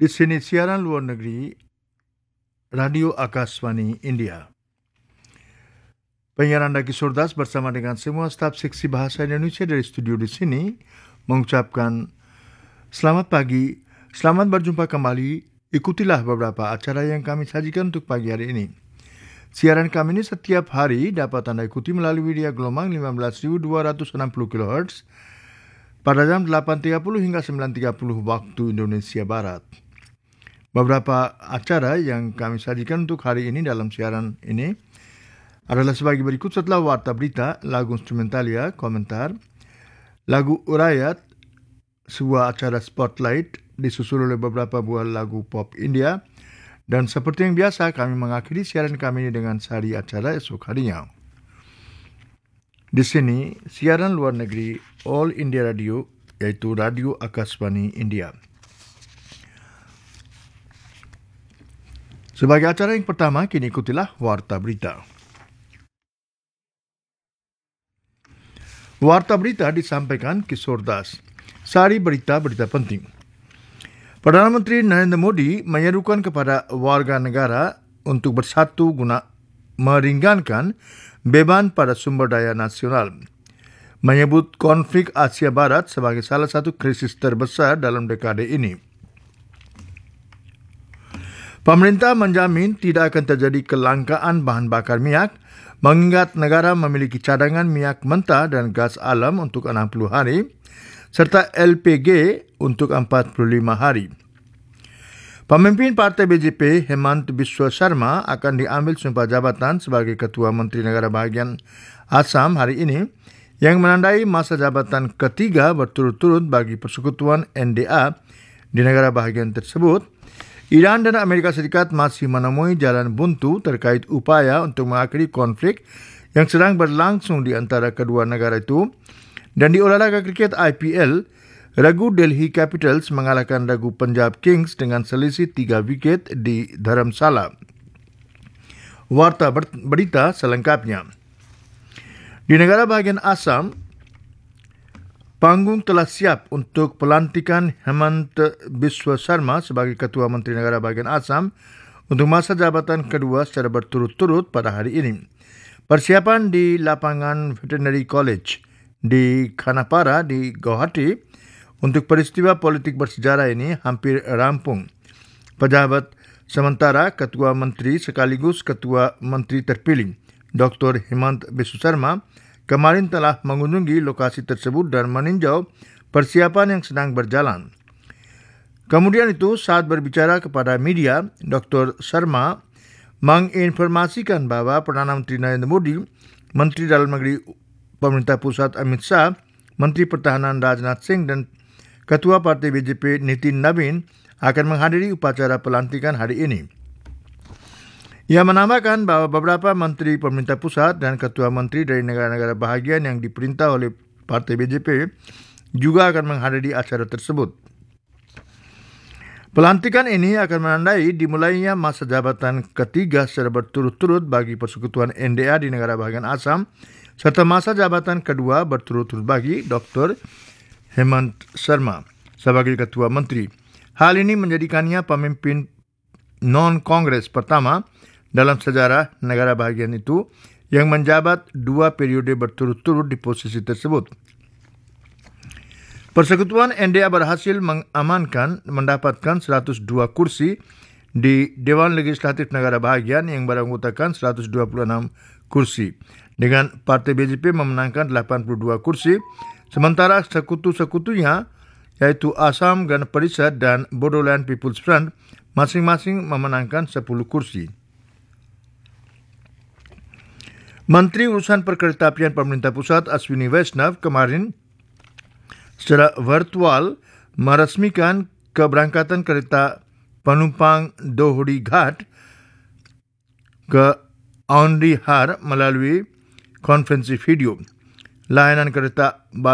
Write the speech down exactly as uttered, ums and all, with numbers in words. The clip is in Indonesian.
Di sini siaran luar negeri Radio Akaswani India. Penyiar Anda Kishore Das bersama dengan semua staf seksi bahasa Indonesia dari studio di sini mengucapkan selamat pagi, selamat berjumpa kembali. Ikutilah beberapa acara yang kami sajikan untuk pagi hari ini. Siaran kami ini setiap hari dapat Anda ikuti melalui dia gelombang lima belas ribu dua ratus enam puluh kilohertz pada jam delapan tiga puluh hingga sembilan tiga puluh waktu Indonesia Barat. Beberapa acara yang kami sajikan untuk hari ini dalam siaran ini adalah sebagai berikut: setelah warta berita, lagu instrumentalia, komentar, lagu urayat, sebuah acara spotlight, disusul oleh beberapa buah lagu pop India, dan seperti yang biasa kami mengakhiri siaran kami ini dengan sehari acara esok harinya. Di sini siaran luar negeri All India Radio, yaitu Radio Akaswani India. Sebagai acara yang pertama, kini ikutilah warta berita. Warta berita disampaikan Kishore Das. Sari berita-berita penting. Perdana Menteri Narendra Modi menyerukan kepada warga negara untuk bersatu guna meringankan beban pada sumber daya nasional. Menyebut konflik Asia Barat sebagai salah satu krisis terbesar dalam dekade ini. Pemerintah menjamin tidak akan terjadi kelangkaan bahan bakar minyak, mengingat negara memiliki cadangan minyak mentah dan gas alam untuk enam puluh hari, serta L P G untuk empat puluh lima hari. Pemimpin Partai B J P, Hemant Biswa Sarma, akan diambil sumpah jabatan sebagai Ketua Menteri Negara Bahagian Assam hari ini, yang menandai masa jabatan ketiga berturut-turut bagi Persekutuan N D A di negara bahagian tersebut. Iran dan Amerika Serikat masih menemui jalan buntu terkait upaya untuk mengakhiri konflik yang sedang berlangsung di antara kedua negara itu. Dan di olahraga kriket I P L, Ragu Delhi Capitals mengalahkan Ragu Punjab Kings dengan selisih tiga wiket di Dharamsala. Warta berita selengkapnya. Di negara bahagian Assam, panggung telah siap untuk pelantikan Hemant Biswa Sarma sebagai Ketua Menteri Negara Bahagian Assam untuk masa jabatan kedua secara berturut-turut pada hari ini. Persiapan di lapangan Veterinary College di Khanapara di Guwahati untuk peristiwa politik bersejarah ini hampir rampung. Pejabat sementara Ketua Menteri sekaligus Ketua Menteri terpilih, Doktor Hemant Biswa Sarma, kemarin telah mengunjungi lokasi tersebut dan meninjau persiapan yang sedang berjalan. Kemudian itu, saat berbicara kepada media, Doktor Sarma menginformasikan bahwa Perdana Menteri Narendra Modi, Menteri Dalam Negeri Pemerintah Pusat Amit Shah, Menteri Pertahanan Rajnath Singh dan Ketua Partai B J P Nitin Nabin akan menghadiri upacara pelantikan hari ini. Ia menambahkan bahwa beberapa menteri pemerintah pusat dan ketua menteri dari negara-negara bahagian yang diperintah oleh Partai B J P juga akan menghadiri acara tersebut. Pelantikan ini akan menandai dimulainya masa jabatan ketiga secara berturut-turut bagi Persekutuan N D A di negara bahagian Assam, serta masa jabatan kedua berturut-turut bagi Doktor Hemant Sarma sebagai ketua menteri. Hal ini menjadikannya pemimpin non-kongres pertama dalam sejarah negara bahagian itu yang menjabat dua periode berturut-turut di posisi tersebut. Persekutuan N D A berhasil mengamankan mendapatkan seratus dua kursi di Dewan Legislatif Negara Bahagian yang beranggotakan seratus dua puluh enam kursi, dengan Partai B J P memenangkan delapan puluh dua kursi, sementara sekutu-sekutunya yaitu Assam Gana Parishad dan Bodoland People's Front masing-masing memenangkan sepuluh kursi. Menteri Urusan Perkeretaapian Pemerintah Pusat Ashwini Vaishnav kemarin secara virtual meresmikan keberangkatan kereta penumpang Dohri Ghat ke Aundhihar melalui konferensi video. Layanan kereta